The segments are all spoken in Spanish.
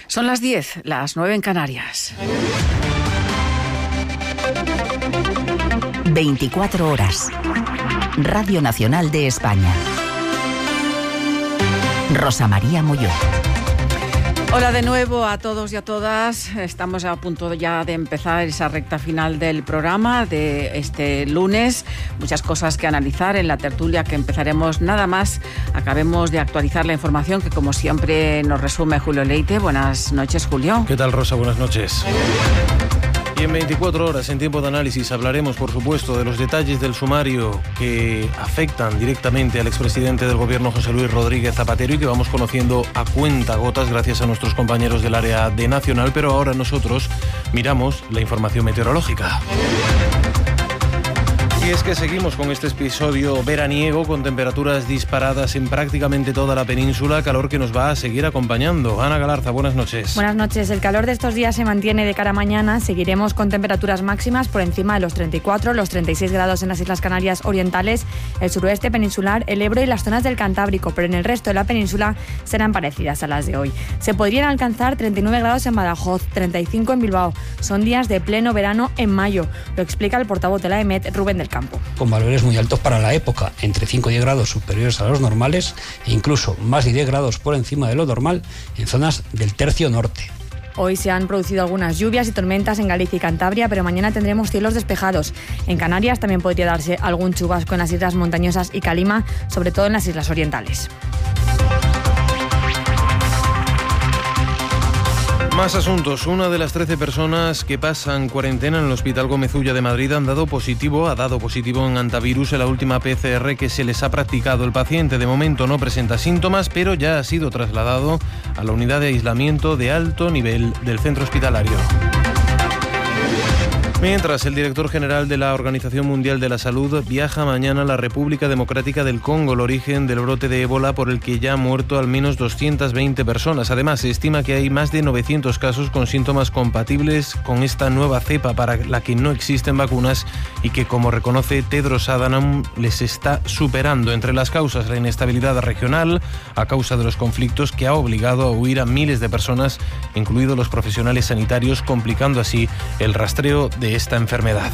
Son las 10, las 9 en Canarias. 24 horas. Radio Nacional de España. Rosa María Molló. Hola de nuevo a todos y a todas. Estamos a punto ya de empezar esa recta final del programa de este lunes. Muchas cosas que analizar en la tertulia que empezaremos nada más. Acabemos de actualizar la información que, como siempre, nos resume Julio Leite. Buenas noches, Julio. ¿Qué tal, Rosa? Buenas noches. Y en 24 horas, en tiempo de análisis, hablaremos, por supuesto, de los detalles del sumario que afectan directamente al expresidente del Gobierno, José Luis Rodríguez Zapatero, y que vamos conociendo a cuentagotas gracias a nuestros compañeros del área de Nacional. Pero ahora nosotros miramos la información meteorológica. Y es que seguimos con este episodio veraniego con temperaturas disparadas en prácticamente toda la península, calor que nos va a seguir acompañando. Ana Galarza, buenas noches. Buenas noches. El calor de estos días se mantiene de cara a mañana. Seguiremos con temperaturas máximas por encima de los 34, los 36 grados en las Islas Canarias orientales, el suroeste peninsular, el Ebro y las zonas del Cantábrico, pero en el resto de la península serán parecidas a las de hoy. Se podrían alcanzar 39 grados en Badajoz, 35 en Bilbao. Son días de pleno verano en mayo. Lo explica el portavoz de la EMET, Rubén del Campo. Con valores muy altos para la época, entre 5 y 10 grados superiores a los normales e incluso más de 10 grados por encima de lo normal en zonas del tercio norte. Hoy se han producido algunas lluvias y tormentas en Galicia y Cantabria, pero mañana tendremos cielos despejados. En Canarias también podría darse algún chubasco en las islas montañosas y Calima, sobre todo en las islas orientales. Más asuntos. Una de las 13 personas que pasan cuarentena en el Hospital Gómez Ulla de Madrid ha dado positivo en antivirus en la última PCR que se les ha practicado. El paciente de momento no presenta síntomas, pero ya ha sido trasladado a la unidad de aislamiento de alto nivel del centro hospitalario. Mientras, el director general de la Organización Mundial de la Salud viaja mañana a la República Democrática del Congo, el origen del brote de ébola por el que ya han muerto al menos 220 personas. Además, se estima que hay más de 900 casos con síntomas compatibles con esta nueva cepa para la que no existen vacunas y que, como reconoce Tedros Adhanom, les está superando. Entre las causas, la inestabilidad regional a causa de los conflictos que ha obligado a huir a miles de personas, incluidos los profesionales sanitarios, complicando así el rastreo de esta enfermedad.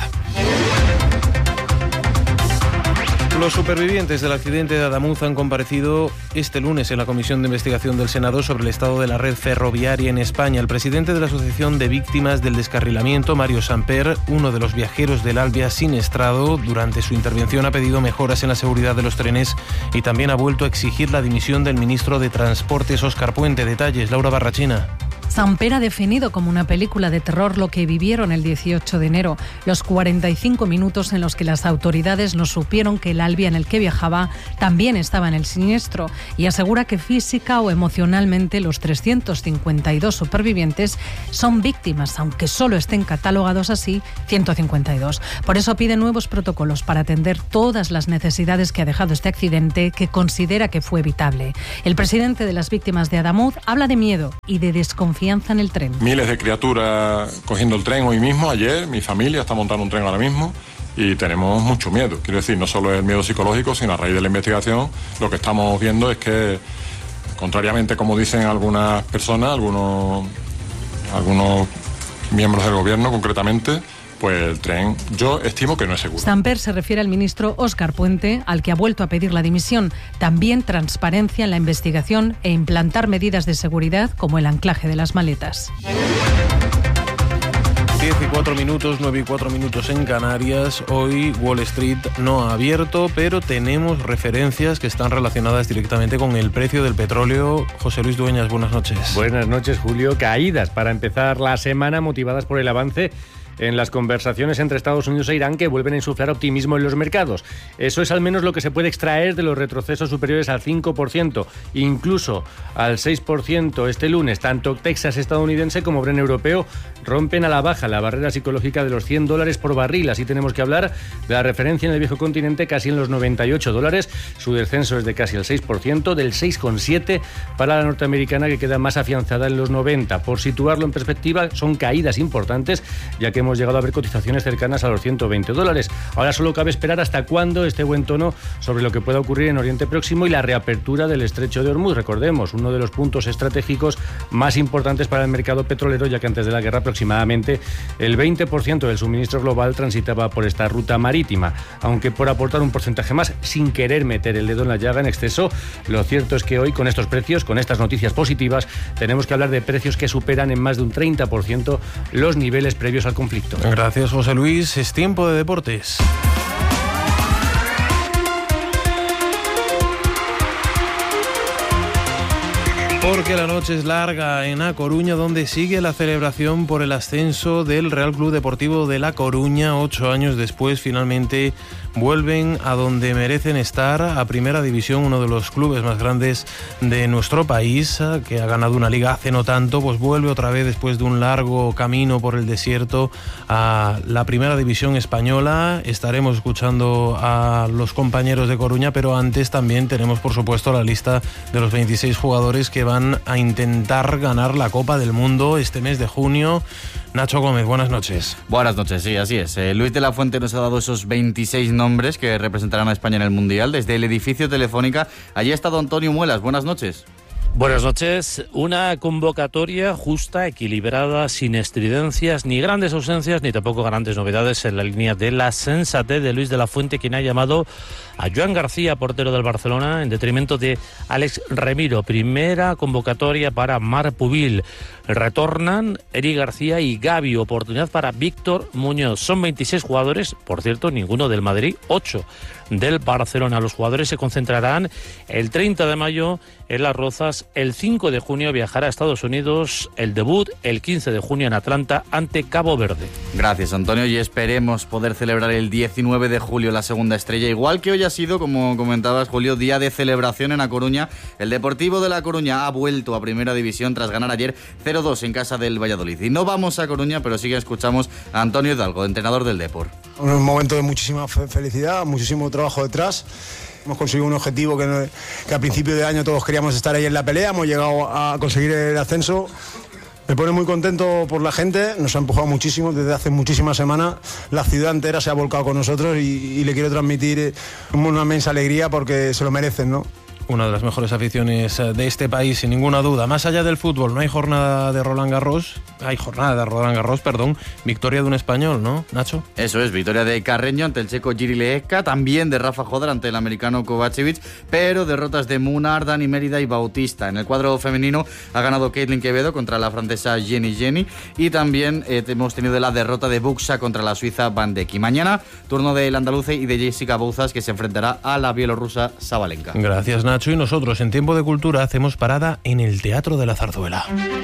Los supervivientes del accidente de Adamuz han comparecido este lunes en la Comisión de Investigación del Senado sobre el estado de la red ferroviaria en España. El presidente de la Asociación de Víctimas del Descarrilamiento, Mario Samper, uno de los viajeros del Alvia siniestrado, durante su intervención ha pedido mejoras en la seguridad de los trenes y también ha vuelto a exigir la dimisión del ministro de Transportes, Óscar Puente. Detalles, Laura Barrachina. Samper ha definido como una película de terror lo que vivieron el 18 de enero, los 45 minutos en los que las autoridades no supieron que el Alvia en el que viajaba también estaba en el siniestro, y asegura que física o emocionalmente los 352 supervivientes son víctimas, aunque solo estén catalogados así 152. Por eso pide nuevos protocolos para atender todas las necesidades que ha dejado este accidente, que considera que fue evitable. El presidente de las víctimas de Adamuz habla de miedo y de desconfianza en el tren. Miles de criaturas cogiendo el tren hoy mismo, ayer, mi familia está montando un tren ahora mismo y tenemos mucho miedo. Quiero decir, no solo es el miedo psicológico, sino a raíz de la investigación lo que estamos viendo es que, contrariamente como dicen algunas personas, algunos miembros del gobierno concretamente, pues el tren yo estimo que no es seguro. Samper se refiere al ministro Óscar Puente, al que ha vuelto a pedir la dimisión. También transparencia en la investigación e implantar medidas de seguridad como el anclaje de las maletas. 10 y 4 minutos, 9 y 4 minutos en Canarias. Hoy Wall Street no ha abierto, pero tenemos referencias que están relacionadas directamente con el precio del petróleo. José Luis Dueñas, buenas noches. Buenas noches, Julio. Caídas para empezar la semana motivadas por el avance en las conversaciones entre Estados Unidos e Irán, que vuelven a insuflar optimismo en los mercados. Eso es al menos lo que se puede extraer de los retrocesos superiores al 5%, incluso al 6% este lunes. Tanto Texas estadounidense como Brent europeo rompen a la baja la barrera psicológica de los $100 por barril. Así tenemos que hablar de la referencia en el viejo continente casi en los $98. Su descenso es de casi el 6%, del 6,7% para la norteamericana, que queda más afianzada en los 90. Por situarlo en perspectiva, son caídas importantes, ya que hemos llegado a ver cotizaciones cercanas a los $120. Ahora solo cabe esperar hasta cuándo esté buen tono sobre lo que pueda ocurrir en Oriente Próximo y la reapertura del estrecho de Hormuz. Recordemos, uno de los puntos estratégicos más importantes para el mercado petrolero, ya que antes de la guerra aproximadamente el 20% del suministro global transitaba por esta ruta marítima. Aunque por aportar un porcentaje más, sin querer meter el dedo en la llaga en exceso, lo cierto es que hoy con estos precios, con estas noticias positivas, tenemos que hablar de precios que superan en más de un 30% los niveles previos al conflicto. Gracias, José Luis. Es tiempo de deportes. Porque la noche es larga en A Coruña, donde sigue la celebración por el ascenso del Real Club Deportivo de La Coruña. 8 años después, finalmente vuelven a donde merecen estar, a Primera División, uno de los clubes más grandes de nuestro país, que ha ganado una liga hace no tanto, pues vuelve otra vez después de un largo camino por el desierto a la Primera División española. Estaremos escuchando a los compañeros de Coruña, pero antes también tenemos, por supuesto, la lista de los 26 jugadores que van a intentar ganar la Copa del Mundo este mes de junio. Nacho Gómez, buenas noches. Buenas noches, sí, así es. Luis de la Fuente nos ha dado esos 26 nombres que representarán a España en el Mundial desde el edificio Telefónica. Allí ha estado Antonio Muelas, buenas noches. Buenas noches. Una convocatoria justa, equilibrada, sin estridencias, ni grandes ausencias, ni tampoco grandes novedades en la línea de la sensatez de Luis de la Fuente, quien ha llamado a Joan García, portero del Barcelona, en detrimento de Alex Remiro. Primera convocatoria para Marc Pubil. Retornan Eric García y Gavi. Oportunidad para Víctor Muñoz. Son 26 jugadores, por cierto, ninguno del Madrid, 8 del Barcelona. Los jugadores se concentrarán el 30 de mayo en Las Rozas. El 5 de junio viajará a Estados Unidos. El debut el 15 de junio en Atlanta ante Cabo Verde. Gracias, Antonio, y esperemos poder celebrar el 19 de julio la segunda estrella, igual que hoy ha sido, como comentabas, Julio, día de celebración en A Coruña. El Deportivo de La Coruña ha vuelto a Primera División tras ganar ayer 0-2 en casa del Valladolid. Y no vamos a Coruña, pero sí que escuchamos a Antonio Hidalgo, entrenador del Depor. Un momento de muchísima felicidad, muchísimo trabajo detrás. Hemos conseguido un objetivo que a principio de año todos queríamos estar ahí en la pelea. Hemos llegado a conseguir el ascenso. Me pone muy contento por la gente, nos ha empujado muchísimo desde hace muchísimas semanas. La ciudad entera se ha volcado con nosotros y le quiero transmitir una inmensa alegría porque se lo merecen, ¿no? Una de las mejores aficiones de este país, sin ninguna duda. Más allá del fútbol, no hay jornada de Roland Garros. Hay jornada de Roland Garros, perdón. Victoria de un español, ¿no, Nacho? Eso es, victoria de Carreño ante el checo Jiri Lehecka, también de Rafa Jodar ante el americano Kovacevic, pero derrotas de Munar, Dani Mérida y Bautista. En el cuadro femenino ha ganado Caitlin Quevedo contra la francesa Jenny y también hemos tenido la derrota de Buxa contra la suiza Van Dijk. Y mañana, turno del andaluce y de Jessica Bouzas, que se enfrentará a la bielorrusa Sabalenka. Gracias, Nacho. Y nosotros en Tiempo de Cultura hacemos parada en el Teatro de la Zarzuela.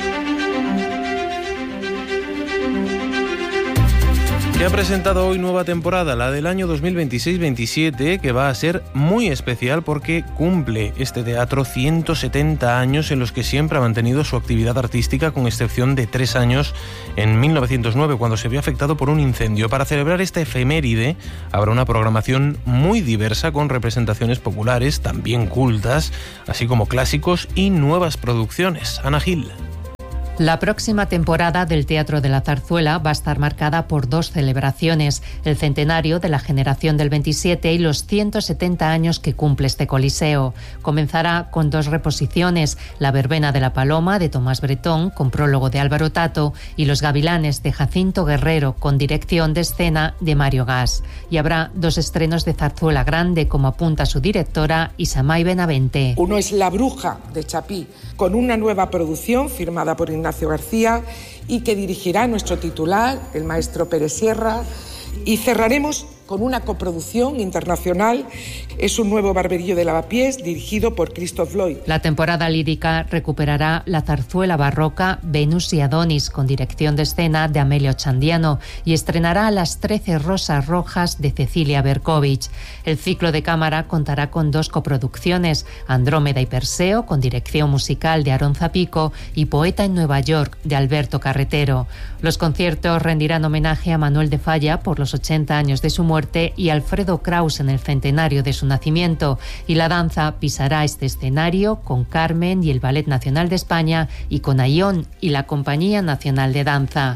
Que ha presentado hoy nueva temporada, la del año 2026-27, que va a ser muy especial porque cumple este teatro 170 años en los que siempre ha mantenido su actividad artística, con excepción de 3 años en 1909, cuando se vio afectado por un incendio. Para celebrar esta efeméride habrá una programación muy diversa con representaciones populares, también cultas, así como clásicos y nuevas producciones. Ana Gil. La próxima temporada del Teatro de la Zarzuela va a estar marcada por 2 celebraciones: el centenario de la generación del 27 y los 170 años que cumple este coliseo. Comenzará con 2 reposiciones: La verbena de la Paloma, de Tomás Bretón, con prólogo de Álvaro Tato, y Los gavilanes, de Jacinto Guerrero, con dirección de escena de Mario Gas. Y habrá 2 estrenos de zarzuela grande, como apunta su directora Isamay Benavente. Uno es La bruja, de Chapí, con una nueva producción firmada por Ignacio García y que dirigirá nuestro titular, el maestro Pérez Sierra, y cerraremos con una coproducción internacional. Es un nuevo Barberillo de Lavapiés dirigido por Christoph Lloyd. La temporada lírica recuperará la zarzuela barroca Venus y Adonis, con dirección de escena de Amelio Chandiano, y estrenará Las 13 Rosas Rojas de Cecilia Berkovich. El ciclo de cámara contará con 2 coproducciones: Andrómeda y Perseo, con dirección musical de Aarón Zapico, y Poeta en Nueva York, de Alberto Carretero. Los conciertos rendirán homenaje a Manuel de Falla por los 80 años de su muerte y Alfredo Kraus en el centenario de su nacimiento, y la danza pisará este escenario con Carmen y el Ballet Nacional de España, y con Ayón y la Compañía Nacional de Danza.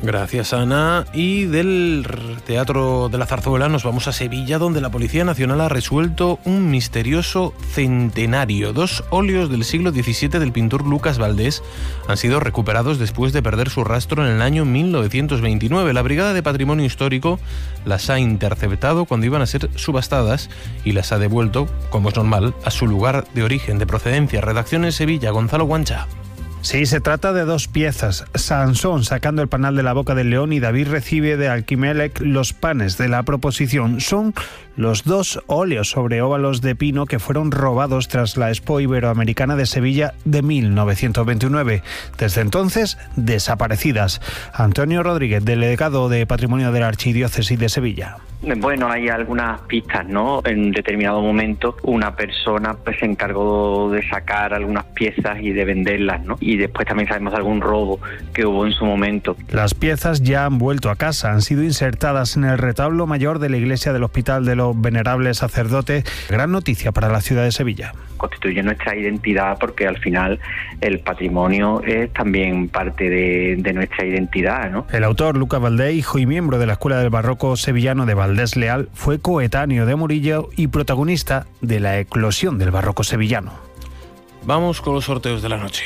Gracias, Ana. Y del Teatro de la Zarzuela nos vamos a Sevilla, donde la Policía Nacional ha resuelto un misterioso centenario. 2 óleos del siglo XVII del pintor Lucas Valdés han sido recuperados después de perder su rastro en el año 1929. La Brigada de Patrimonio Histórico las ha interceptado cuando iban a ser subastadas y las ha devuelto, como es normal, a su lugar de origen, de procedencia. Redacción en Sevilla, Gonzalo Guancha. Sí, se trata de 2 piezas. Sansón sacando el panal de la boca del león y David recibe de Alquimelec los panes de la proposición. Son los 2 óleos sobre óvalos de pino que fueron robados tras la Expo Iberoamericana de Sevilla de 1929. Desde entonces, desaparecidas. Antonio Rodríguez, delegado de Patrimonio de la Archidiócesis de Sevilla. Bueno, hay algunas pistas, ¿no? En determinado momento una persona pues se encargó de sacar algunas piezas y de venderlas, ¿no? Y después también sabemos algún robo que hubo en su momento. Las piezas ya han vuelto a casa, han sido insertadas en el retablo mayor de la iglesia del Hospital de los Venerables Sacerdotes. Gran noticia para la ciudad de Sevilla. Constituye nuestra identidad porque al final el patrimonio es también parte de nuestra identidad, ¿no? El autor, Lucas Valdés, hijo y miembro de la Escuela del Barroco Sevillano de Valdés Leal, fue coetáneo de Murillo y protagonista de la eclosión del barroco sevillano. Vamos con los sorteos de la noche.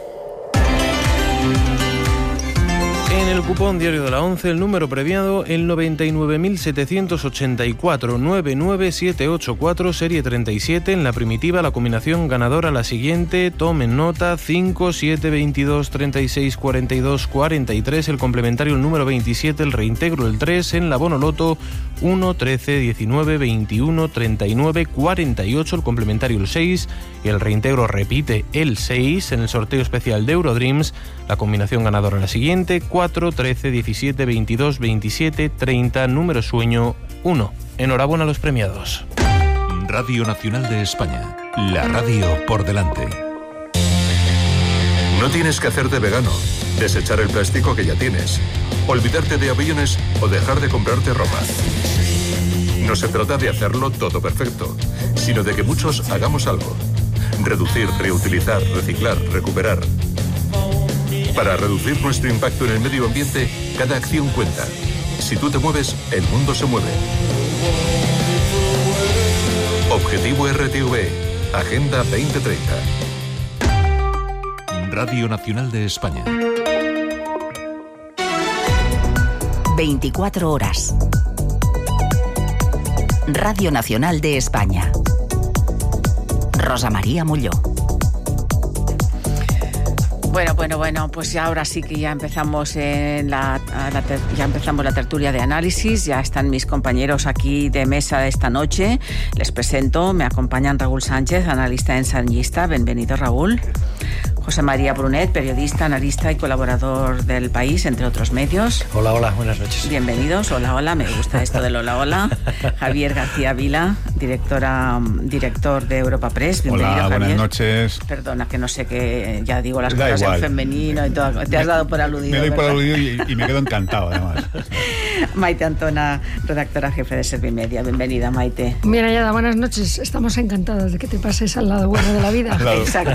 En el cupón diario de la 11, el número premiado, el 99.784 99784, serie 37. En la primitiva, la combinación ganadora la siguiente. Tomen nota: 5, 7, 22, 36, 42, 43. El complementario, el número 27. El reintegro, el 3. En la bonoloto, 1, 13, 19, 21, 39, 48. El complementario, el 6. Y el reintegro repite el 6. En el sorteo especial de Eurodreams, la combinación ganadora la siguiente: 4, 13, 17, 22, 27, 30, número sueño 1. Enhorabuena a los premiados. Radio Nacional de España, la radio por delante. No tienes que hacerte vegano, desechar el plástico que ya tienes, olvidarte de aviones o dejar de comprarte ropa. No se trata de hacerlo todo perfecto, sino de que muchos hagamos algo. Reducir, reutilizar, reciclar, recuperar. Para reducir nuestro impacto en el medio ambiente, cada acción cuenta. Si tú te mueves, el mundo se mueve. Objetivo RTV, Agenda 2030. Radio Nacional de España. 24 horas. Radio Nacional de España. Rosa María Molló. Bueno, pues ya ahora sí que ya empezamos la tertulia de análisis. Ya están mis compañeros aquí de mesa esta noche. Les presento, me acompañan Raúl Sánchez, analista ensayista. Bienvenido, Raúl. José María Brunet, periodista, analista y colaborador del País, entre otros medios. Hola, buenas noches. Bienvenidos, hola, me gusta esto del hola. Javier García Vila, director de Europa Press. Bienvenido, hola, Javier. Buenas noches. Perdona, que no sé qué, ya digo las cosas igual. En femenino y todo. Te has dado por aludido. Me doy por aludido y me quedo encantado, además. Maite Antona, redactora jefe de Servimedia. Bienvenida, Maite. Bien hallada, buenas noches. Estamos encantados de que te pases al lado bueno de la vida. Exacto.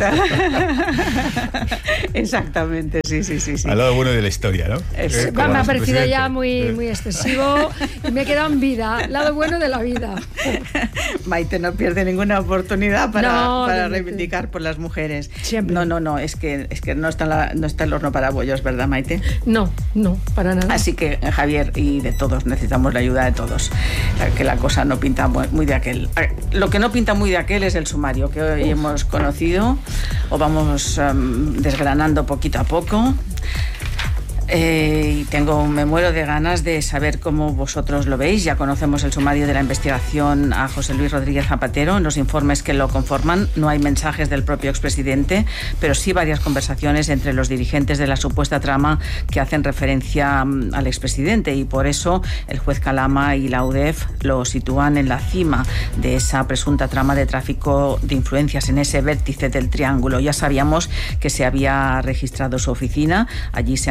Exactamente, sí. Al lado bueno de la historia, ¿no? Me ha parecido ya muy excesivo y me he quedado en vida, lado bueno de la vida. Maite no pierde ninguna oportunidad para reivindicar por las mujeres. Siempre. No, es que no está el horno para bollos, ¿verdad, Maite? No, para nada. Así que, Javier, y de todos, necesitamos la ayuda de todos, que la cosa no pinta muy de aquel. Lo que no pinta muy de aquel es el sumario que hoy hemos conocido, o vamos desgranando poquito a poco. Y me muero de ganas de saber cómo vosotros lo veis. Ya conocemos el sumario de la investigación a José Luis Rodríguez Zapatero. En los informes que lo conforman no hay mensajes del propio expresidente, pero sí varias conversaciones entre los dirigentes de la supuesta trama que hacen referencia al expresidente, y por eso el juez Calama y la UDEF lo sitúan en la cima de esa presunta trama de tráfico de influencias, en ese vértice del triángulo. Ya sabíamos que se había registrado su oficina, allí se han encontrado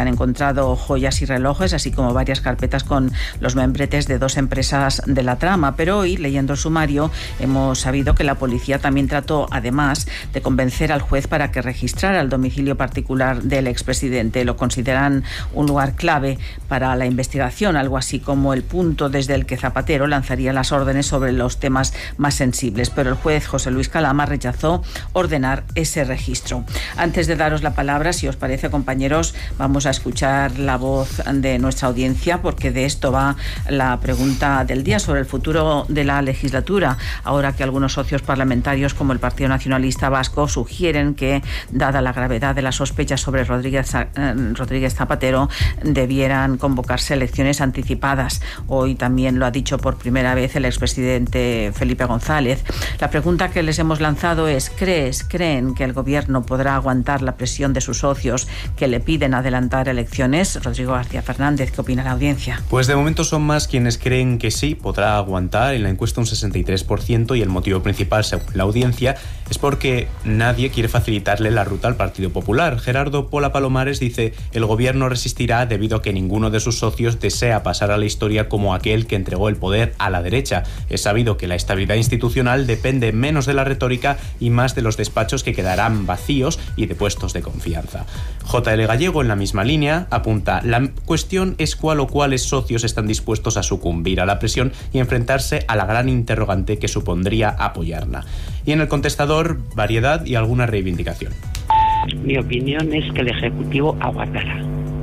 secuestrado joyas y relojes, así como varias carpetas con los membretes de 2 empresas de la trama. Pero hoy, leyendo el sumario, hemos sabido que la policía también trató, además, de convencer al juez para que registrara el domicilio particular del expresidente. Lo consideran un lugar clave para la investigación, algo así como el punto desde el que Zapatero lanzaría las órdenes sobre los temas más sensibles. Pero el juez José Luis Calama rechazó ordenar ese registro. Antes de daros la palabra, si os parece, compañeros, vamos a escuchar la voz de nuestra audiencia, porque de esto va la pregunta del día sobre el futuro de la legislatura, ahora que algunos socios parlamentarios como el Partido Nacionalista Vasco sugieren que, dada la gravedad de las sospechas sobre Rodríguez Zapatero, debieran convocarse elecciones anticipadas. Hoy también lo ha dicho por primera vez el expresidente Felipe González. La pregunta que les hemos lanzado es: ¿creen que el gobierno podrá aguantar la presión de sus socios que le piden adelantar elecciones? Rodrigo García Fernández, ¿qué opina la audiencia? Pues de momento son más quienes creen que sí, podrá aguantar. En la encuesta un 63%, y el motivo principal, según la audiencia, es porque nadie quiere facilitarle la ruta al Partido Popular. Gerardo Pola Palomares dice: el gobierno resistirá debido a que ninguno de sus socios desea pasar a la historia como aquel que entregó el poder a la derecha. Es sabido que la estabilidad institucional depende menos de la retórica y más de los despachos que quedarán vacíos y de puestos de confianza. JL Gallego, en la misma línea, apunta: la cuestión es cuál o cuáles socios están dispuestos a sucumbir a la presión y enfrentarse a la gran interrogante que supondría apoyarla. Y en el contestador, variedad y alguna reivindicación. Mi opinión es que el Ejecutivo aguantará.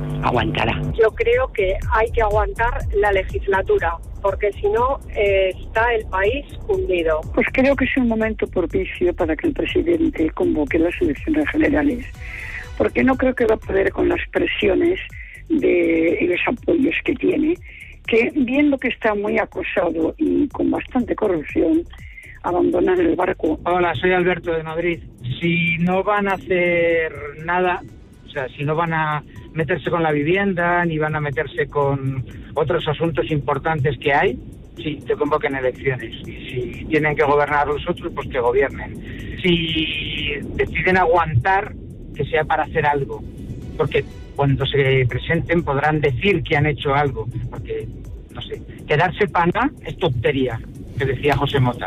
Yo creo que hay que aguantar la legislatura, porque si no está el país hundido. Pues creo que es un momento propicio para que el presidente convoque las elecciones generales, porque no creo que va a poder con las presiones y los apoyos que tiene, que viendo que está muy acosado y con bastante corrupción, abandonar el barco. Hola, soy Alberto de Madrid. Si no van a hacer nada, o sea, si no van a meterse con la vivienda, ni van a meterse con otros asuntos importantes que hay, sí, que convoquen elecciones. Y si tienen que gobernar los otros, pues que gobiernen. Si deciden aguantar, que sea para hacer algo. Porque cuando se presenten podrán decir que han hecho algo. Porque, no sé, quedarse pana es tontería, que decía José Mota.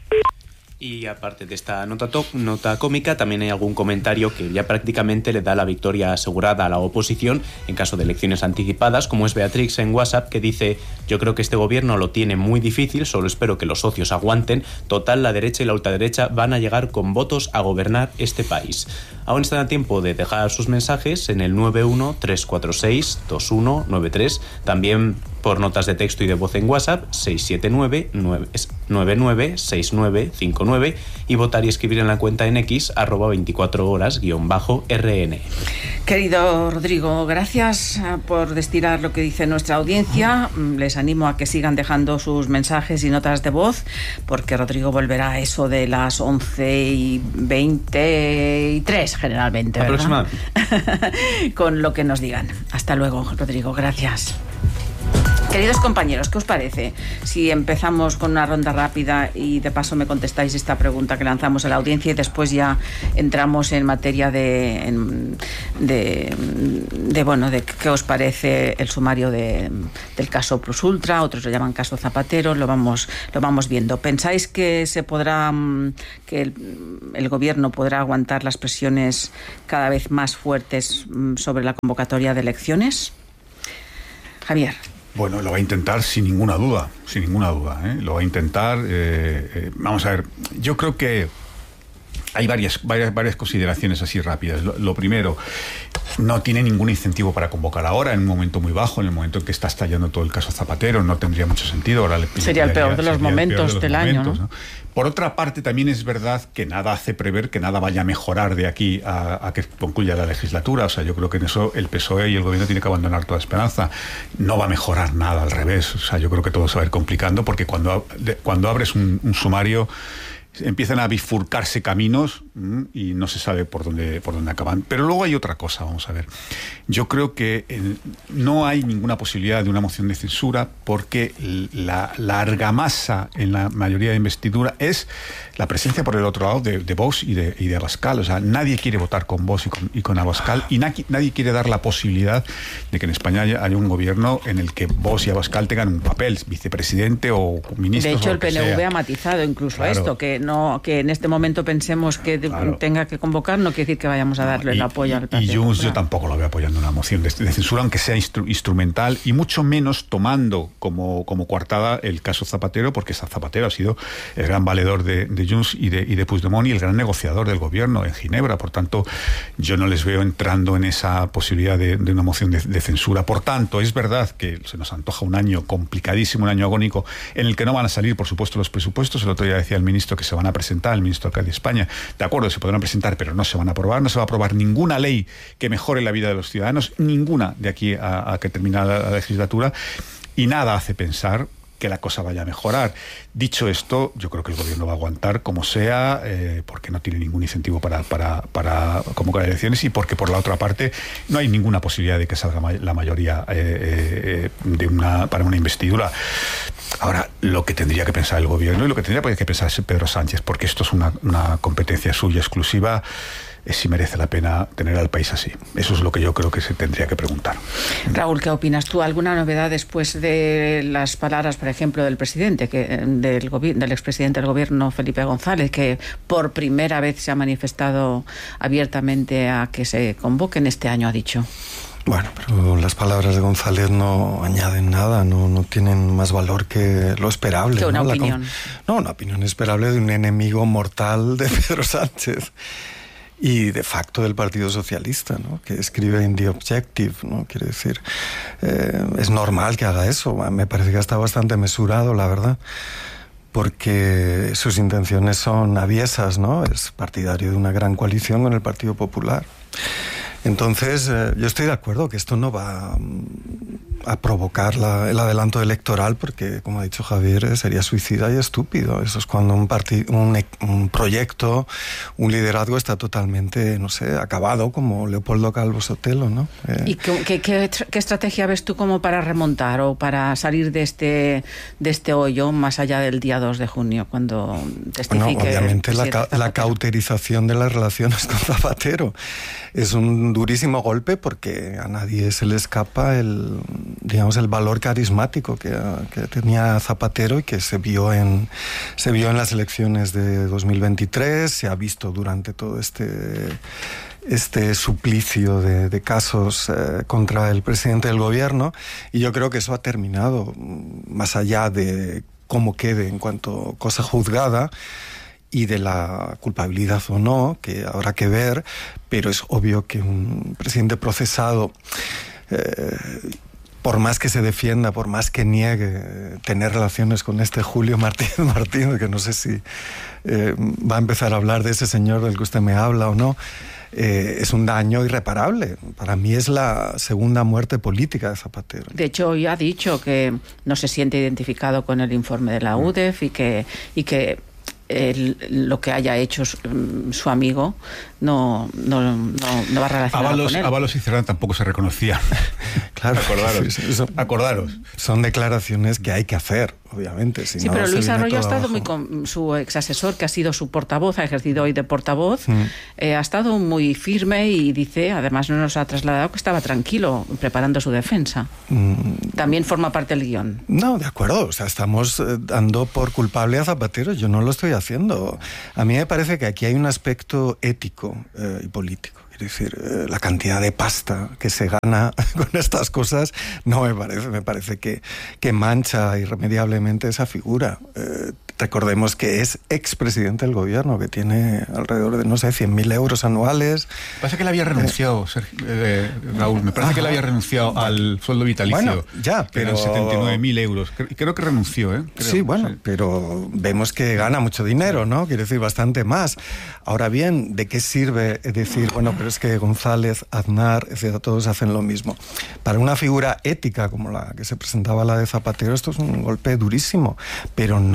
Y aparte de esta nota cómica, también hay algún comentario que ya prácticamente le da la victoria asegurada a la oposición en caso de elecciones anticipadas, como es Beatrix en WhatsApp, que dice: yo creo que este gobierno lo tiene muy difícil, solo espero que los socios aguanten. Total, la derecha y la ultraderecha van a llegar con votos a gobernar este país. Aún están a tiempo de dejar sus mensajes en el 91-346-2193, también por notas de texto y de voz en WhatsApp 679-996959, y votar y escribir en la cuenta en X @24horas_RN. Querido Rodrigo, gracias por destilar lo que dice nuestra audiencia. Les animo a que sigan dejando sus mensajes y notas de voz, porque Rodrigo volverá a eso de las 11:23 generalmente, ¿verdad? Aproximadamente. Con lo que nos digan. Hasta luego, Rodrigo, gracias. Queridos compañeros, ¿qué os parece si empezamos con una ronda rápida y de paso me contestáis esta pregunta que lanzamos a la audiencia, y después ya entramos en materia de qué os parece el sumario del caso Plus Ultra? Otros lo llaman caso Zapatero, lo vamos viendo. ¿Pensáis que que el gobierno podrá aguantar las presiones cada vez más fuertes sobre la convocatoria de elecciones? Javier. Bueno, lo va a intentar sin ninguna duda, ¿eh? Lo va a intentar. Vamos a ver, yo creo que hay varias consideraciones así rápidas. Lo primero, no tiene ningún incentivo para convocar ahora, en un momento muy bajo, en el momento en que está estallando todo el caso Zapatero, no tendría mucho sentido. Ahora sería el peor de los momentos del año, ¿no? Por otra parte, también es verdad que nada hace prever que nada vaya a mejorar de aquí a que concluya la legislatura. O sea, yo creo que en eso el PSOE y el gobierno tienen que abandonar toda esperanza. No va a mejorar nada, al revés. O sea, yo creo que todo se va a ir complicando, porque cuando abres un sumario, empiezan a bifurcarse caminos y no se sabe por dónde acaban. Pero luego hay otra cosa, vamos a ver. Yo creo que no hay ninguna posibilidad de una moción de censura porque la argamasa en la mayoría de investidura es la presencia por el otro lado de Vox y de Abascal. O sea, nadie quiere votar con Vox y con Abascal, y nadie quiere dar la posibilidad de que en España haya un gobierno en el que Vox y Abascal tengan un papel, vicepresidente o ministro. De hecho, el PNV ha matizado incluso esto, que en este momento pensemos que tenga que convocar, no quiere decir que vayamos a darle el apoyo al Partido Junts Popular. yo tampoco lo veo apoyando una moción de censura, aunque sea instrumental, y mucho menos tomando como coartada el caso Zapatero, porque Zapatero ha sido el gran valedor de Junts y de Puigdemont y el gran negociador del gobierno en Ginebra. Por tanto, yo no les veo entrando en esa posibilidad de una moción de censura. Por tanto, es verdad que se nos antoja un año complicadísimo, un año agónico, en el que no van a salir, por supuesto, los presupuestos. El otro día decía el ministro que se van a presentar, el ministro de España. De acuerdo, se podrán presentar, pero no se van a aprobar. No se va a aprobar ninguna ley que mejore la vida de los ciudadanos, ninguna de aquí a que termine la legislatura, y nada hace pensar que la cosa vaya a mejorar. Dicho esto, yo creo que el gobierno va a aguantar como sea, porque no tiene ningún incentivo para convocar elecciones, y porque por la otra parte no hay ninguna posibilidad de que salga la mayoría para una investidura. Ahora, lo que tendría que pensar el gobierno y lo que tendría que pensar Pedro Sánchez, porque esto es una competencia suya exclusiva, es si merece la pena tener al país así. Eso es lo que yo creo que se tendría que preguntar. Raúl, ¿qué opinas tú? ¿Alguna novedad después de las palabras, por ejemplo, del presidente, del expresidente del gobierno, Felipe González, que por primera vez se ha manifestado abiertamente a que se convoquen este año, ha dicho? Bueno, pero las palabras de González no añaden nada, no tienen más valor que lo esperable. Que una opinión. Una opinión esperable de un enemigo mortal de Pedro Sánchez. Y de facto del Partido Socialista, ¿no? Que escribe in The Objective, ¿no? Quiere decir, es normal que haga eso. Me parece que está bastante mesurado, la verdad, porque sus intenciones son aviesas, ¿no? Es partidario de una gran coalición con el Partido Popular. Entonces, yo estoy de acuerdo que esto no va a provocar el adelanto electoral, porque, como ha dicho Javier, sería suicida y estúpido. Eso es cuando un proyecto, un liderazgo está totalmente, no sé, acabado, como Leopoldo Calvo Sotelo, ¿no? ¿Y qué estrategia ves tú como para remontar o para salir de este hoyo más allá del día 2 de junio, cuando testifique? Bueno, obviamente la cauterización de las relaciones con Zapatero es un durísimo golpe, porque a nadie se le escapa el valor carismático que tenía Zapatero y que se vio en las elecciones de 2023, se ha visto durante todo este suplicio de casos contra el presidente del gobierno, y yo creo que eso ha terminado, más allá de cómo quede en cuanto cosa juzgada y de la culpabilidad o no, que habrá que ver, pero es obvio que un presidente procesado, por más que se defienda, por más que niegue tener relaciones con este Julio Martínez, que no sé si va a empezar a hablar de ese señor del que usted me habla o no, es un daño irreparable. Para mí es la segunda muerte política de Zapatero. De hecho, hoy ha dicho que no se siente identificado con el informe de la UDEF y que lo que haya hecho su amigo no va relacionado con él. Ábalos y Cerdán tampoco se reconocían. Claro. Acordaros. Son declaraciones que hay que hacer, obviamente. Sí, pero Luis Arroyo ha estado muy con su exasesor, que ha sido su portavoz, ha ejercido hoy de portavoz, ha estado muy firme y dice, además no nos ha trasladado, que estaba tranquilo preparando su defensa. También forma parte del guión. No, de acuerdo, o sea, estamos dando por culpable a Zapatero, yo no lo estoy haciendo. A mí me parece que aquí hay un aspecto ético y político. Es decir, la cantidad de pasta que se gana con estas cosas no me parece que mancha irremediablemente esa figura. Recordemos que es expresidente del gobierno, que tiene alrededor de, 100.000 euros anuales. Pasa que él había renunciado, Raúl, me parece que él había renunciado al sueldo vitalicio. Bueno, ya, pero... Eran 79.000 euros. Creo que renunció, ¿eh? Sí, pero vemos que gana mucho dinero, ¿no? Quiere decir, bastante más. Ahora bien, ¿de qué sirve decir, bueno, pero es que González, Aznar, etcétera, todos hacen lo mismo? Para una figura ética como la que se presentaba la de Zapatero, esto es un golpe durísimo, pero no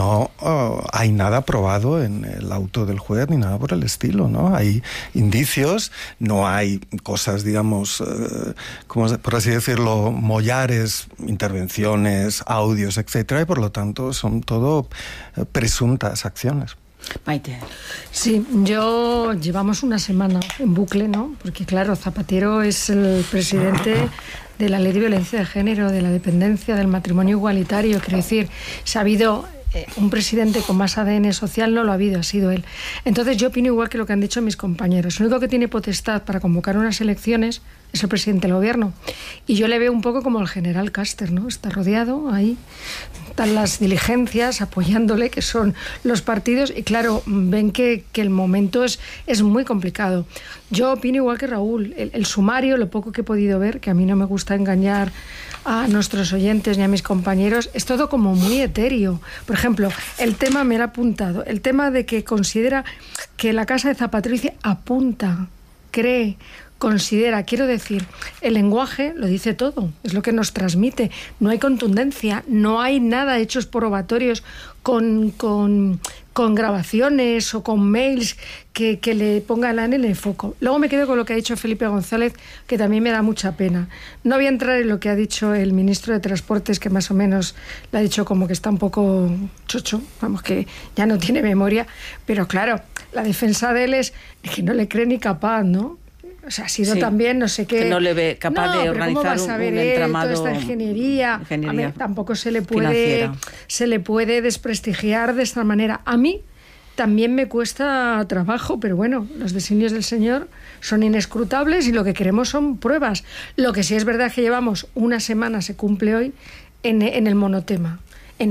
no hay nada probado en el auto del juez ni nada por el estilo, ¿no? Hay indicios, no hay cosas, digamos, como por así decirlo, mollares, intervenciones, audios, etcétera, y por lo tanto son todo presuntas acciones. Maite. Sí, llevamos una semana en bucle, ¿no? Porque claro, Zapatero es el presidente de la Ley de Violencia de Género, de la dependencia, del matrimonio igualitario. Quiero decir, se ha habido un presidente con más ADN social, no lo ha habido, ha sido él. Entonces yo opino igual que lo que han dicho mis compañeros. El único que tiene potestad para convocar unas elecciones es el presidente del gobierno. Y yo le veo un poco como el general Caster, ¿no? Está rodeado ahí, están las diligencias apoyándole, que son los partidos, y claro, ven que el momento es muy complicado. Yo opino igual que Raúl. El sumario, lo poco que he podido ver, que a mí no me gusta engañar a nuestros oyentes ni a mis compañeros, es todo como muy etéreo. Por ejemplo, el tema, me lo ha apuntado, el tema de que considera que la casa de Zapatero dice apunta, cree, considera, quiero decir, el lenguaje lo dice todo, es lo que nos transmite, no hay contundencia, no hay nada hechos probatorios con grabaciones o con mails que le pongan en el foco. Luego me quedo con lo que ha dicho Felipe González, que también me da mucha pena. No voy a entrar en lo que ha dicho el ministro de Transportes, que más o menos le ha dicho como que está un poco chocho, vamos, que ya no tiene memoria, pero claro, la defensa de él es que no le cree ni capaz, ¿no? O sea, ha sido también no sé qué... Que no le ve capaz de organizar un entramado... toda esta ingeniería. A mí tampoco se le puede desprestigiar de esta manera. A mí también me cuesta trabajo, pero bueno, los designios del Señor son inescrutables y lo que queremos son pruebas. Lo que sí es verdad que llevamos una semana, se cumple hoy, en el monotema.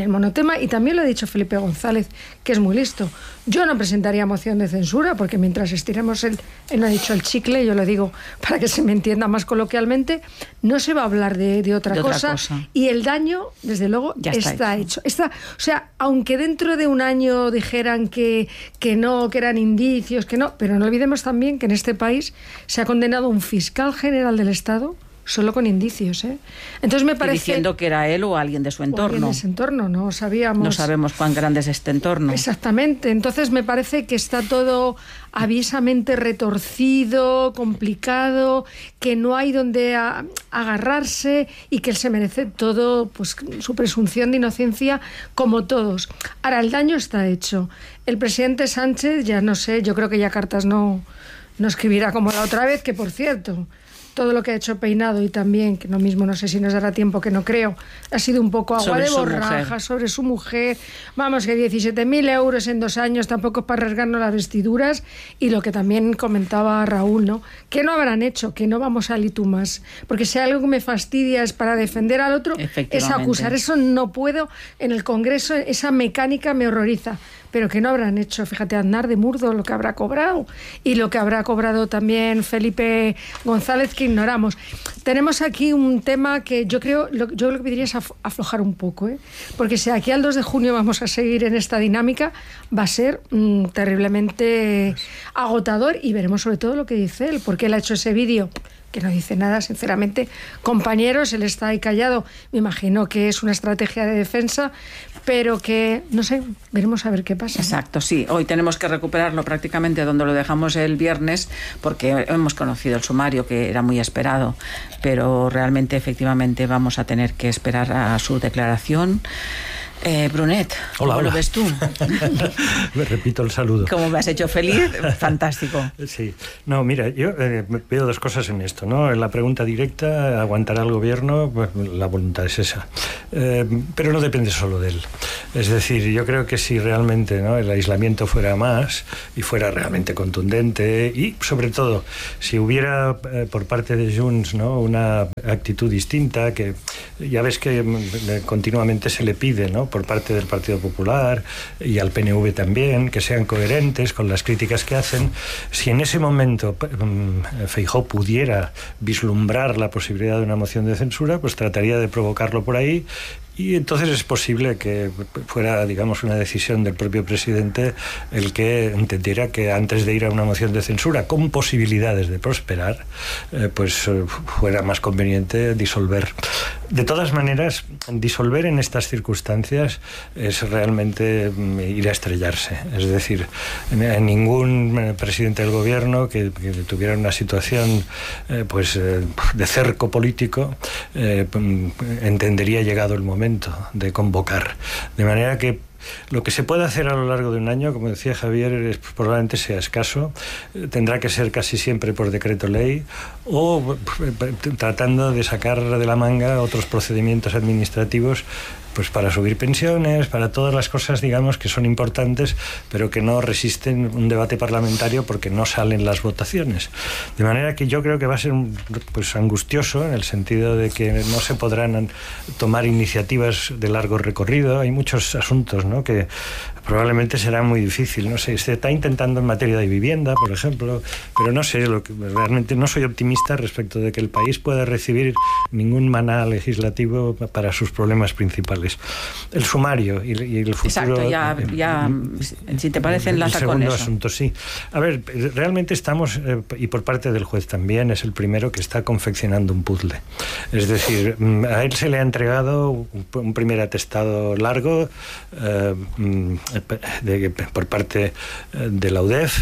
Y también lo ha dicho Felipe González, que es muy listo. Yo no presentaría moción de censura, porque mientras estiremos él no ha dicho el chicle, yo lo digo para que se me entienda más coloquialmente, no se va a hablar de otra cosa. Y el daño, desde luego, ya está hecho. O sea, aunque dentro de un año dijeran que no, que eran indicios, que no, pero no olvidemos también que en este país se ha condenado un fiscal general del Estado solo con indicios, ¿eh? Entonces me parece... Y diciendo que era él o alguien de su entorno. O alguien de ese entorno, no sabíamos... No sabemos cuán grande es este entorno. Exactamente. Entonces me parece que está todo aviesamente retorcido, complicado, que no hay donde agarrarse y que él se merece todo, pues su presunción de inocencia como todos. Ahora, el daño está hecho. El presidente Sánchez, ya no sé, yo creo que ya cartas no escribirá como la otra vez, que por cierto... Todo lo que ha hecho Peinado y también, que lo mismo no sé si nos dará tiempo, que no creo, ha sido un poco agua de borraja sobre su mujer. Vamos, que 17.000 euros en 2 años tampoco es para arriesgarnos las vestiduras. Y lo que también comentaba Raúl, ¿no? Que no habrán hecho, que no vamos a litumas. Porque si algo que me fastidia es para defender al otro, es acusar. Eso no puedo. En el Congreso esa mecánica me horroriza. Pero que no habrán hecho, fíjate, Aznar de Murdo, lo que habrá cobrado y lo que habrá cobrado también Felipe González, que ignoramos. Tenemos aquí un tema que yo lo que pediría es aflojar un poco, ¿eh? Porque si aquí al 2 de junio vamos a seguir en esta dinámica, va a ser terriblemente agotador y veremos sobre todo lo que dice él, porque él ha hecho ese vídeo que no dice nada, sinceramente. Compañeros, él está ahí callado. Me imagino que es una estrategia de defensa, pero que, no sé, veremos a ver qué pasa. Exacto, sí. Hoy tenemos que recuperarlo prácticamente donde lo dejamos el viernes, porque hemos conocido el sumario, que era muy esperado, pero realmente, efectivamente, vamos a tener que esperar a su declaración. Brunet, ¿cómo lo ves tú? Me repito el saludo. ¿Cómo me has hecho feliz? Fantástico. Sí. No, mira, yo veo 2 cosas en esto, ¿no? En la pregunta directa, ¿aguantará el gobierno? Pues la voluntad es esa. Pero no depende solo de él. Es decir, yo creo que si realmente, ¿no?, el aislamiento fuera más y fuera realmente contundente y, sobre todo, si hubiera por parte de Junts, ¿no?, una actitud distinta, que ya ves que continuamente se le pide, ¿no?, por parte del Partido Popular y al PNV también, que sean coherentes con las críticas que hacen. Si en ese momento Feijóo pudiera vislumbrar la posibilidad de una moción de censura, pues trataría de provocarlo por ahí. Y entonces es posible que fuera, digamos, una decisión del propio presidente el que entendiera que antes de ir a una moción de censura con posibilidades de prosperar, pues fuera más conveniente disolver De todas maneras, disolver en estas circunstancias es realmente ir a estrellarse. Es decir, ningún presidente del gobierno que tuviera una situación de cerco político entendería llegado el momento de convocar. De manera que lo que se puede hacer a lo largo de un año, como decía Javier, probablemente sea escaso. Tendrá que ser casi siempre por decreto ley o tratando de sacar de la manga otros procedimientos administrativos, pues para subir pensiones, para todas las cosas, digamos, que son importantes, pero que no resisten un debate parlamentario porque no salen las votaciones. De manera que yo creo que va a ser pues angustioso, en el sentido de que no se podrán tomar iniciativas de largo recorrido. Hay muchos asuntos, ¿no?, que probablemente será muy difícil. No sé, se está intentando en materia de vivienda, por ejemplo, pero no sé, realmente no soy optimista respecto de que el país pueda recibir ningún maná legislativo para sus problemas principales. El sumario y el futuro. Exacto, ya si te parece, enlaza con eso. El segundo asunto, sí. A ver, realmente estamos, y por parte del juez también, es el primero que está confeccionando un puzzle. Es decir, a él se le ha entregado un primer atestado largo por parte de la UDEF,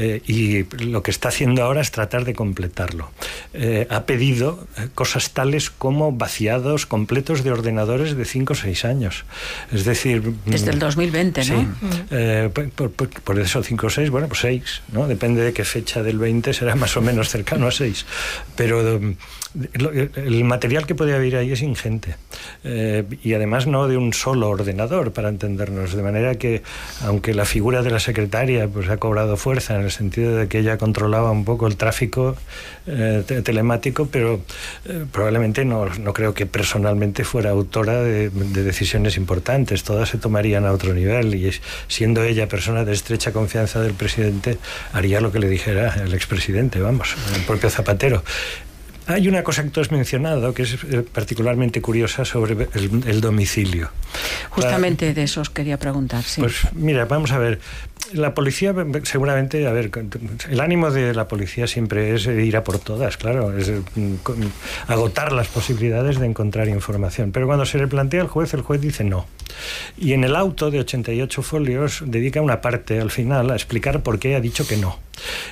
y lo que está haciendo ahora es tratar de completarlo. Ha pedido cosas tales como vaciados completos de ordenadores de 5 o 6 años. Es decir... Desde el 2020, sí, ¿no? Por eso 5 o 6, bueno, pues 6, ¿no? Depende de qué fecha del 20, será más o menos cercano a 6. Pero el material que puede haber ahí es ingente. Y además no de un solo ordenador, para entendernos. De manera que, aunque la figura de la secretaria pues ha cobrado fuerza en el sentido de que ella controlaba un poco el tráfico telemático, pero probablemente no creo que personalmente fuera autora de decisiones importantes. Todas se tomarían a otro nivel, y siendo ella persona de estrecha confianza del presidente, haría lo que le dijera el expresidente, vamos, el propio Zapatero. Hay una cosa que tú has mencionado que es particularmente curiosa sobre el domicilio. Justamente de eso os quería preguntar, sí. Pues mira, vamos a ver. La policía, seguramente, a ver, el ánimo de la policía siempre es ir a por todas, claro, es agotar las posibilidades de encontrar información. Pero cuando se le plantea al juez, el juez dice no. Y en el auto de 88 folios dedica una parte al final a explicar por qué ha dicho que no.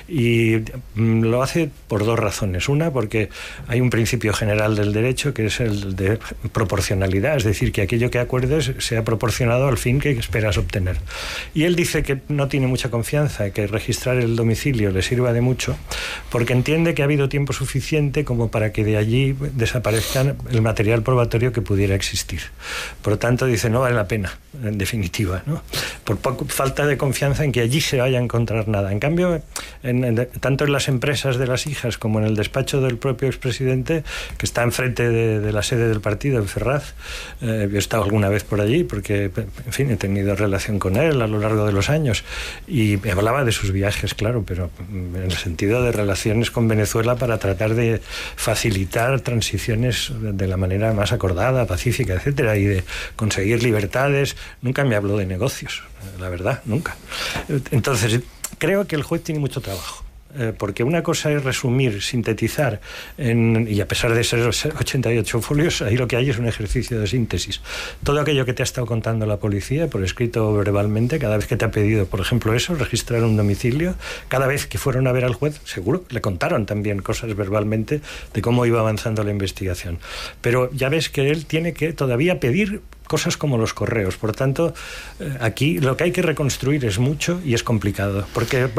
Y lo hace por 2 razones. Una, porque hay un principio general del derecho que es el de proporcionalidad, es decir, que aquello que acuerdes sea proporcionado al fin que esperas obtener. Y él dice que no tiene mucha confianza, que registrar el domicilio le sirva de mucho, porque entiende que ha habido tiempo suficiente como para que de allí desaparezca el material probatorio que pudiera existir. Por lo tanto, dice, no vale la pena, en definitiva, ¿no? Por falta de confianza en que allí se vaya a encontrar nada. En cambio, tanto en las empresas de las hijas como en el despacho del propio expresidente, que está enfrente de la sede del partido, en Ferraz, yo he estado alguna vez por allí porque, en fin, he tenido relación con él a lo largo de los años, y me hablaba de sus viajes, claro, pero en el sentido de relaciones con Venezuela para tratar de facilitar transiciones de la manera más acordada, pacífica, etcétera, y de conseguir libertades. Nunca me habló de negocios, la verdad, nunca. Entonces, creo que el juez tiene mucho trabajo. Porque una cosa es resumir, sintetizar, y a pesar de ser 88 folios, ahí lo que hay es un ejercicio de síntesis. Todo aquello que te ha estado contando la policía, por escrito o verbalmente, cada vez que te ha pedido, por ejemplo, eso, registrar un domicilio, cada vez que fueron a ver al juez, seguro, le contaron también cosas verbalmente de cómo iba avanzando la investigación. Pero ya ves que él tiene que todavía pedir cosas como los correos. Por tanto, aquí lo que hay que reconstruir es mucho y es complicado, porque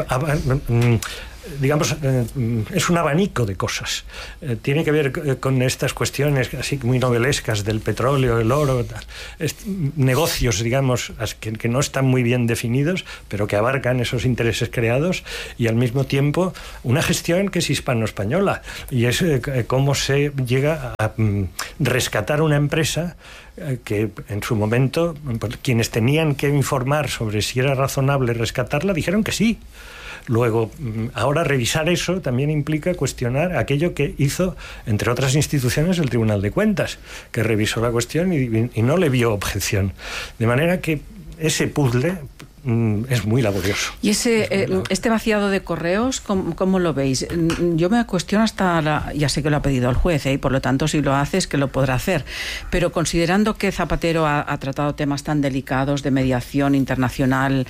digamos, es un abanico de cosas. Tiene que ver con estas cuestiones así muy novelescas del petróleo, el oro, negocios, digamos, que no están muy bien definidos, pero que abarcan esos intereses creados, y al mismo tiempo una gestión que es hispano-española, y es cómo se llega a rescatar una empresa que en su momento quienes tenían que informar sobre si era razonable rescatarla dijeron que sí. Luego, ahora revisar eso también implica cuestionar aquello que hizo, entre otras instituciones, el Tribunal de Cuentas, que revisó la cuestión y no le vio objeción. De manera que ese puzzle es muy laborioso. ¿Y este vaciado de correos, cómo lo veis? Yo me cuestiono ya sé que lo ha pedido el juez, y por lo tanto si lo hace es que lo podrá hacer, pero considerando que Zapatero ha tratado temas tan delicados de mediación internacional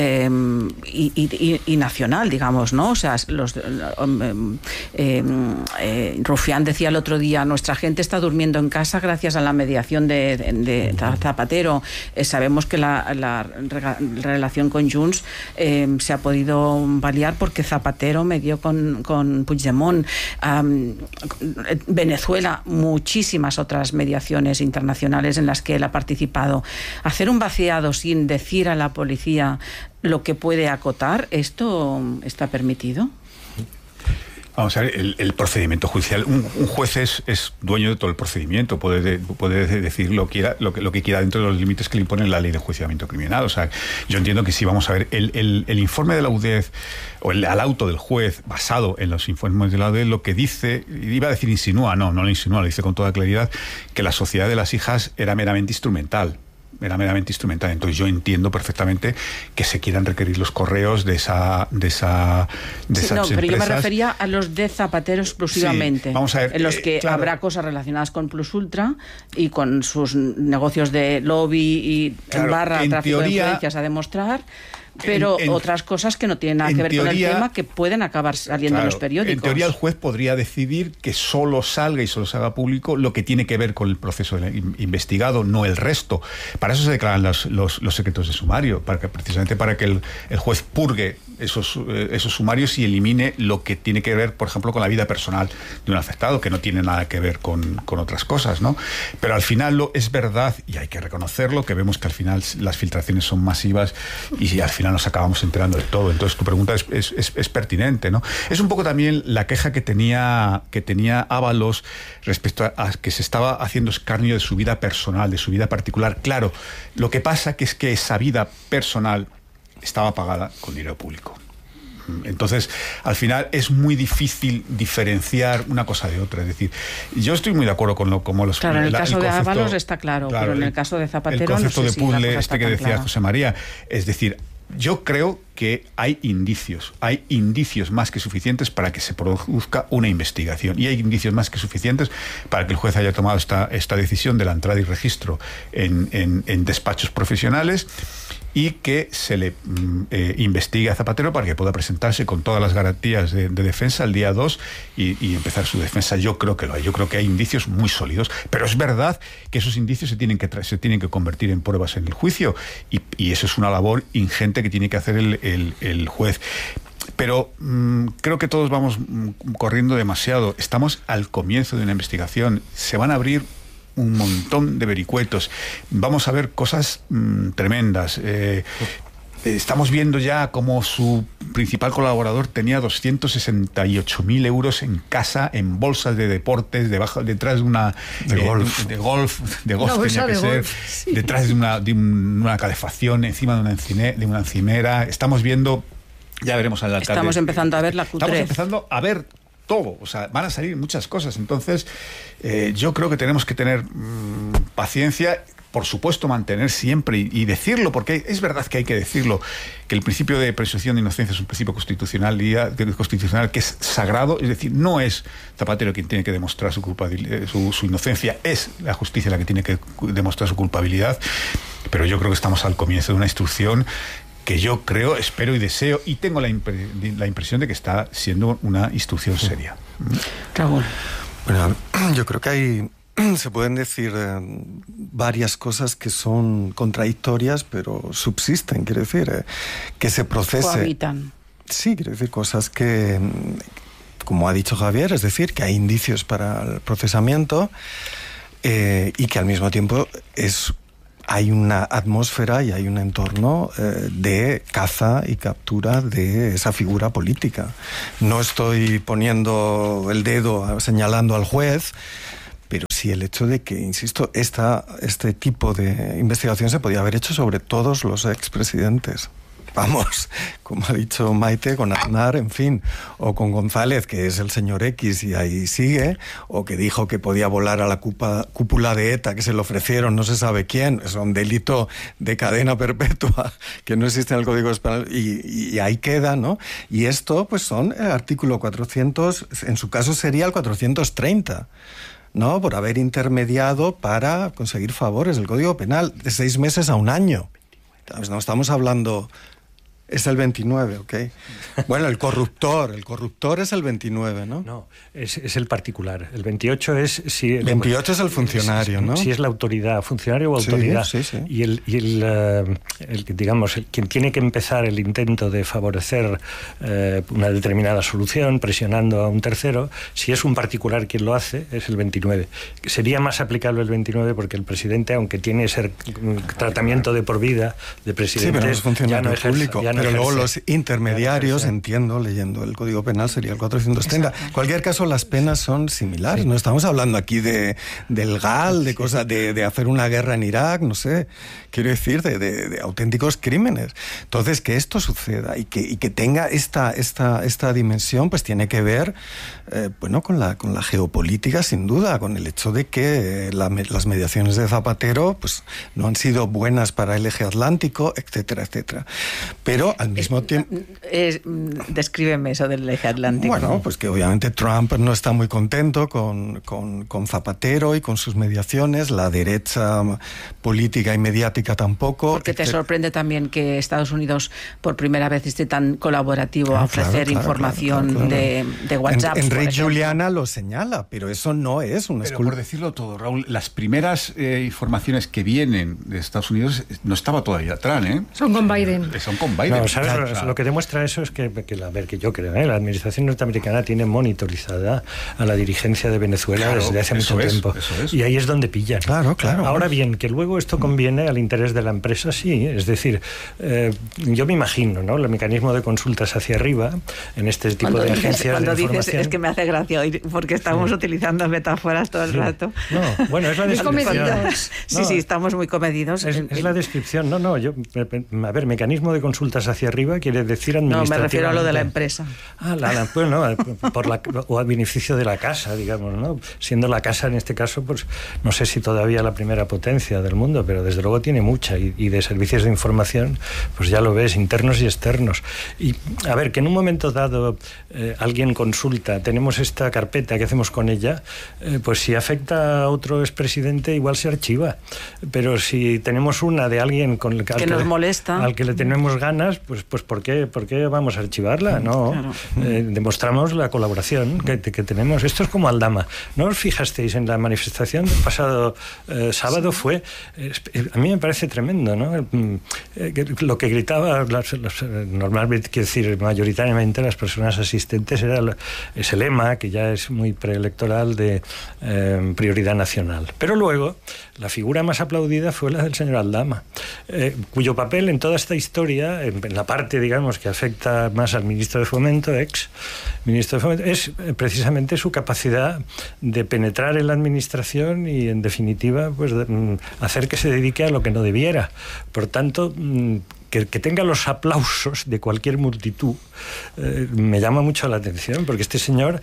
y nacional, digamos, ¿no? O sea, Rufián decía el otro día, nuestra gente está durmiendo en casa gracias a la mediación de Zapatero. Sabemos que la relación con Junts se ha podido variar porque Zapatero medió con Puigdemont. Venezuela, muchísimas otras mediaciones internacionales en las que él ha participado. Hacer un vaciado sin decir a la policía lo que puede acotar, ¿esto está permitido? Vamos a ver, el procedimiento judicial, un juez es dueño de todo el procedimiento, puede decir lo que quiera dentro de los límites que le impone la ley de enjuiciamiento criminal. O sea, yo entiendo que sí, vamos a ver, el informe de la UDEF o el auto del juez basado en los informes de la UDEF lo que dice, iba a decir insinúa, no lo insinúa, lo dice con toda claridad, que la sociedad de las hijas era meramente instrumental. Entonces yo entiendo perfectamente que se quieran requerir los correos de esas empresas. Pero yo me refería a los de Zapatero exclusivamente, sí, vamos a ver, en los que claro, habrá cosas relacionadas con Plus Ultra y con sus negocios de lobby y claro, tráfico de influencias a demostrar. Pero otras cosas que no tienen nada que ver con el tema, que pueden acabar saliendo en los periódicos. En teoría el juez podría decidir que solo salga y solo se haga público lo que tiene que ver con el proceso investigado, no el resto. Para eso se declaran los secretos de sumario, precisamente para que el juez purgue esos sumarios y elimine lo que tiene que ver, por ejemplo, con la vida personal de un afectado, que no tiene nada que ver con otras cosas, ¿no? Pero al final es verdad, y hay que reconocerlo, que vemos que al final las filtraciones son masivas y al final nos acabamos enterando de todo. Entonces tu pregunta es pertinente, ¿no? Es un poco también la queja que tenía Ábalos respecto a que se estaba haciendo escarnio de su vida personal, de su vida particular. Claro, lo que pasa es que esa vida personal estaba pagada con dinero público. Entonces, al final es muy difícil diferenciar una cosa de otra. Es decir, yo estoy muy de acuerdo con como los... Claro, en el caso de Ábalos está claro, pero en el caso de Zapatero... El concepto no sé de puzzle si que decía José María, es decir, yo creo que hay indicios más que suficientes para que se produzca una investigación, y hay indicios más que suficientes para que el juez haya tomado esta decisión de la entrada y registro en despachos profesionales, y que se le investigue a Zapatero para que pueda presentarse con todas las garantías de defensa el día 2 y empezar su defensa. Yo creo que lo hay, yo creo que hay indicios muy sólidos, pero es verdad que esos indicios se tienen que convertir en pruebas en el juicio, y eso es una labor ingente que tiene que hacer el juez. Pero creo que todos vamos corriendo demasiado. Estamos al comienzo de una investigación, se van a abrir un montón de vericuetos, vamos a ver cosas tremendas. Estamos viendo ya cómo su principal colaborador tenía 268.000 euros en casa, en bolsas de deportes, detrás de una... De golf tenía que ser, sí. Detrás de una calefacción, encima de una encimera. Estamos viendo, ya veremos al alcalde. Estamos empezando a ver la cutrez. Estamos empezando a ver todo, o sea, van a salir muchas cosas. Entonces, yo creo que tenemos que tener paciencia, por supuesto, mantener siempre y decirlo, porque es verdad que hay que decirlo, que el principio de presunción de inocencia es un principio constitucional que es sagrado. Es decir, no es Zapatero quien tiene que demostrar su culpabilidad, su inocencia, es la justicia la que tiene que demostrar su culpabilidad. Pero yo creo que estamos al comienzo de una instrucción que yo creo, espero y deseo, y tengo la impresión de que está siendo una instrucción seria. Raúl. Bueno, yo creo que se pueden decir varias cosas que son contradictorias, pero subsisten, quiero decir, que se procese. Cohabitan. Sí, quiero decir, cosas que, como ha dicho Javier, es decir, que hay indicios para el procesamiento y que al mismo tiempo hay una atmósfera y hay un entorno de caza y captura de esa figura política. No estoy poniendo el dedo señalando al juez, pero sí el hecho de que, insisto, este tipo de investigación se podía haber hecho sobre todos los expresidentes. vamos, como ha dicho Maite, con Aznar, en fin, o con González, que es el señor X y ahí sigue, o que dijo que podía volar a la cúpula de ETA, que se le ofrecieron no se sabe quién, es un delito de cadena perpetua que no existe en el Código Penal, y ahí queda, ¿no? Y esto, pues son el artículo 400, en su caso sería el 430, ¿no? Por haber intermediado para conseguir favores del Código Penal de 6 meses a 1 año. No estamos hablando... Es el 29, ¿ok? Bueno, el corruptor es el 29, ¿no? No, es el particular. El 28 es... Si, 28 es el funcionario, ¿no? Si es la autoridad, funcionario o autoridad. Sí, sí, sí. Y quien tiene que empezar el intento de favorecer una determinada solución, presionando a un tercero, si es un particular quien lo hace, es el 29. Sería más aplicable el 29 porque el presidente, aunque tiene ese tratamiento de por vida de presidente, sí, pero no es funcionario público. Pero luego los intermediarios, entiendo, leyendo el Código Penal, sería el 430. Exacto. En cualquier caso, las penas son similares. Sí. No estamos hablando aquí del GAL, de cosas, de hacer una guerra en Irak, no sé. Quiero decir, de auténticos crímenes. Entonces, que esto suceda y que tenga esta dimensión, pues tiene que ver, con la geopolítica, sin duda, con el hecho de que las mediaciones de Zapatero, pues no han sido buenas para el eje atlántico, etcétera, etcétera. Pero al mismo tiempo... Descríbeme eso del eje atlántico. Bueno, pues que obviamente Trump no está muy contento con Zapatero y con sus mediaciones, la derecha política y mediática tampoco. Porque te sorprende también que Estados Unidos por primera vez esté tan colaborativo a ofrecer información de WhatsApp. Enrique Juliana lo señala, pero eso no es una excusa. Por decirlo todo, Raúl, las primeras informaciones que vienen de Estados Unidos no estaba todavía atrás, ¿eh? Son con Biden. Son con Biden. No, ¿sabes? Lo que demuestra eso es que yo creo, la administración norteamericana tiene monitorizada a la dirigencia de Venezuela desde hace mucho tiempo. Y ahí es donde pillan. Claro. Ahora bien, que luego esto conviene al interés de la empresa, sí. Es decir, yo me imagino, ¿no? El mecanismo de consultas hacia arriba en este tipo de agencias de información. Dices, es que me hace gracia oír, porque estamos utilizando metáforas todo el rato. No, bueno, es la descripción. Sí, estamos muy comedidos. Es la descripción. A ver, mecanismo de consultas hacia arriba quiere decir administrativamente... No, me refiero a lo de la empresa. O a beneficio de la casa, digamos, ¿no? Siendo la casa, en este caso, pues no sé si todavía la primera potencia del mundo, pero desde luego tiene mucha, y de servicios de información, pues ya lo ves, internos y externos. Y, a ver, que en un momento dado alguien consulta, tenemos esta carpeta, ¿qué hacemos con ella? Pues si afecta a otro expresidente, igual se archiva. Pero si tenemos una de alguien con el que nos molesta, al que le tenemos ganas, pues ¿por qué vamos a archivarla? No, claro. Demostramos la colaboración que tenemos. Esto es como Aldama. ¿No os fijasteis en la manifestación del pasado sábado? Sí. Fue... a mí me parece tremendo, ¿no? Lo que gritaban normalmente, quiero decir, mayoritariamente las personas asistentes era ese lema, que ya es muy preelectoral, de prioridad nacional. Pero luego, la figura más aplaudida fue la del señor Aldama, cuyo papel en toda esta historia, en la parte, digamos, que afecta más al ministro de Fomento, ex ministro de Fomento, es precisamente su capacidad de penetrar en la administración y, en definitiva, pues hacer que se dedique a lo que no debiera. Por tanto, que tenga los aplausos de cualquier multitud me llama mucho la atención, porque este señor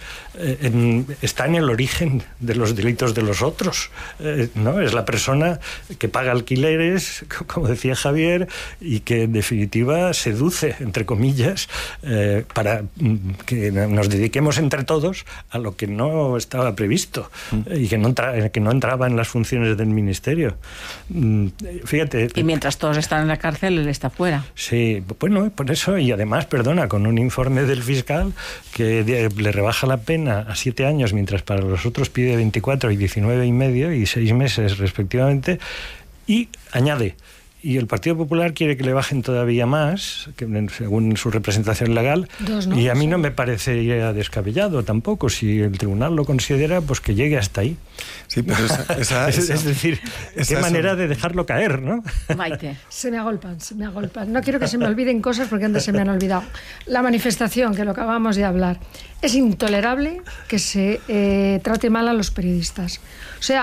está en el origen de los delitos de los otros, ¿no? Es la persona que paga alquileres, como decía Javier, y que en definitiva seduce, entre comillas, para que nos dediquemos entre todos a lo que no estaba previsto y que no entraba en las funciones del ministerio. Fíjate. Y mientras todos están en la cárcel, él está fuera. Sí, bueno, por eso, y además, con un informe del fiscal que le rebaja la pena a 7 años, mientras para los otros pide 24 y 19 y medio y 6 meses respectivamente, y añade: y el Partido Popular quiere que le bajen todavía más, según su representación legal, y a mí no me parecería descabellado tampoco, si el tribunal lo considera, pues que llegue hasta ahí. Sí, pero es decir, qué manera de dejarlo caer, ¿no? Maite. Se me agolpan. No quiero que se me olviden cosas, porque antes se me han olvidado. La manifestación, que lo acabamos de hablar. Es intolerable que se trate mal a los periodistas. O sea,